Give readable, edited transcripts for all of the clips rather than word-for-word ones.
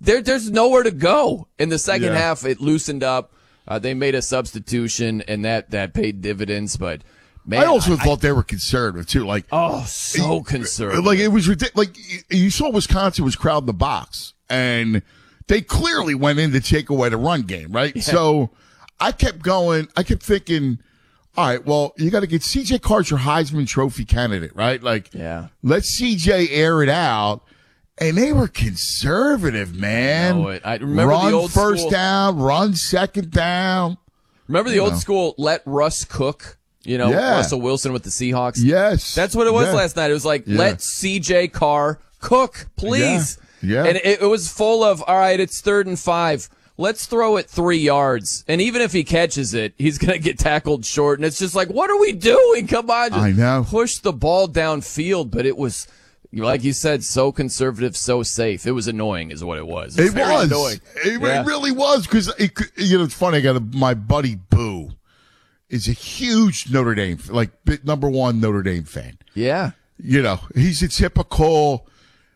there's nowhere to go. In the second half, it loosened up. They made a substitution, and that paid dividends. But man, I also thought they were conservative too. Like, so conservative. Like it was ridiculous. Like you saw, Wisconsin was crowding the box, and they clearly went in to take away the run game, right? Yeah. So I kept going. I kept thinking, all right, well, you got to get C.J. Carr's your Heisman Trophy candidate, right? Like, let C.J. air it out. And they were conservative, man. I remember run the old first school, down, run second down. Remember the old school, let Russ cook? Russell Wilson with the Seahawks. Yes. That's what it was last night. It was like, let C.J. Carr cook, please. Yeah. And it was full of, all right, it's 3rd and 5. Let's throw it 3 yards. And even if he catches it, he's going to get tackled short. And it's just like, what are we doing? Come on. I know. Push the ball downfield. But it was, like you said, so conservative, so safe. It was annoying is what it was. It was. Annoying. It really was. Because, it's funny. I got my buddy Boo is a huge Notre Dame, number one Notre Dame fan. Yeah. He's a typical,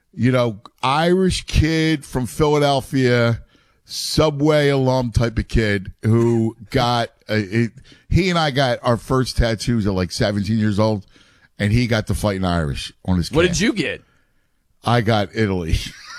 Irish kid from Philadelphia, Subway alum type of kid who got he and I got our first tattoos at like 17 years old, and he got the Fighting Irish on his calf. What did you get? I got Italy.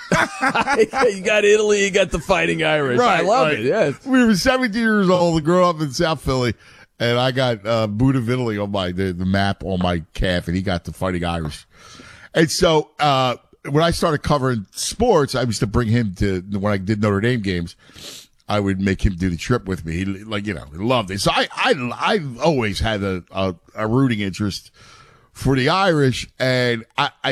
You got Italy, you got the Fighting Irish. Right, I love it, yes. We were 17 years old to grow up in South Philly, and I got Boot of Italy on the map on my calf, and he got the Fighting Irish. And so when I started covering sports, I used to bring him to, when I did Notre Dame games, I would make him do the trip with me. He loved it. So I always had a rooting interest for the Irish. And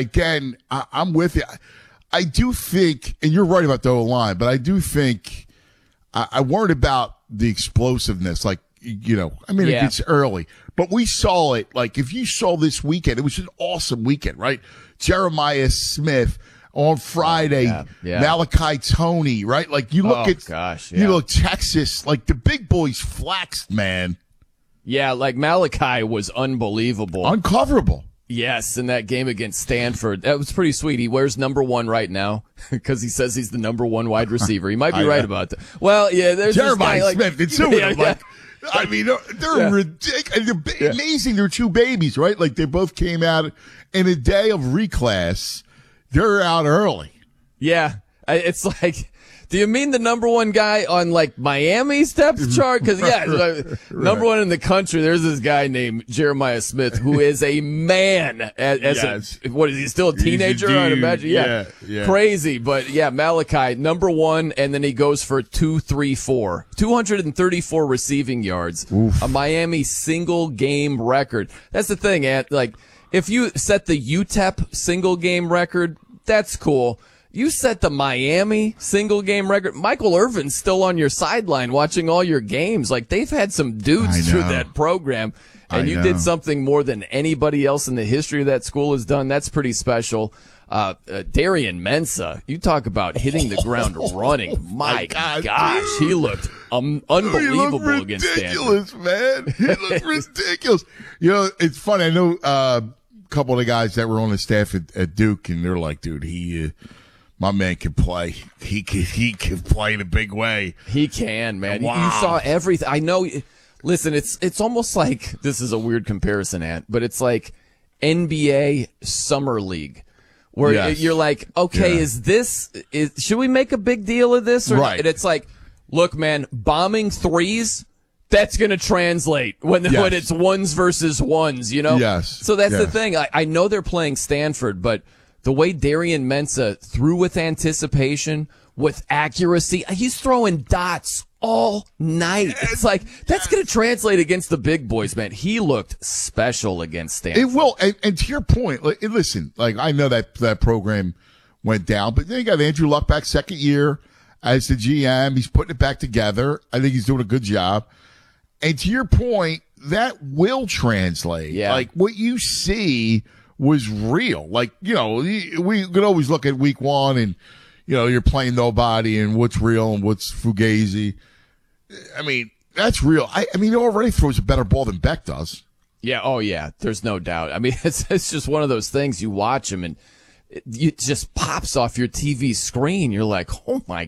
I'm with you. I do think, and you're right about the O-line, but I do think I worried about the explosiveness. It gets early, but we saw it. Like, if you saw this weekend, it was an awesome weekend, right? Jeremiah Smith on Friday, Malachi Toney, right? Like, you look you look Texas, like the big boys flexed, man. Yeah, like Malachi was unbelievable. Uncoverable. Yes, in that game against Stanford. That was pretty sweet. He wears number 1 right now because he says he's the number 1 wide receiver. He might be right about that. Well, yeah, there's Jeremiah this guy, Smith. It's so I mean, they're ridiculous. Amazing. They're 2 babies, right? Like, they both came out in a day of reclass. They're out early. Yeah. It's like, do you mean the number 1 guy on like Miami's depth chart? Because number 1 in the country. There's this guy named Jeremiah Smith who is a man. What is he, still a teenager? I'd imagine. Yeah, crazy. But Malachi number 1, and then he goes for 234 receiving yards. Oof. A Miami single game record. That's the thing, Ant. Like, if you set the UTEP single game record, that's cool. You set the Miami single game record. Michael Irvin's still on your sideline watching all your games. Like, they've had some dudes through that program, and you did something more than anybody else in the history of that school has done. That's pretty special. Darian Mensah, you talk about hitting the ground running. My gosh, he looked unbelievable against Stanford. Man. He looked ridiculous. It's funny. I know a couple of the guys that were on the staff at Duke, and they're like, dude, my man can play. He can play in a big way. He can, man. Wow. You saw everything. I know. Listen, it's almost like, this is a weird comparison, Ant, but it's like NBA Summer League, where you're like, okay, should we make a big deal of this? Right. And it's like, look, man, bombing threes, that's going to translate when it's ones versus ones, Yes. So that's the thing. I know they're playing Stanford, but the way Darian Mensah threw with anticipation, with accuracy, he's throwing dots all night. It's like, that's going to translate against the big boys, man. He looked special against Stanford. It will. And to your point, listen, I know that program went down, but then you got Andrew Luck back second year as the GM. He's putting it back together. I think he's doing a good job. And to your point, that will translate. Yeah. Like, what you see was real. Like, we could always look at week 1 and, you're playing nobody and what's real and what's fugazi. I mean, that's real. I mean, he already throws a better ball than Beck does. Yeah. Oh, yeah. There's no doubt. I mean, it's just one of those things. You watch him and it just pops off your TV screen. You're like, oh my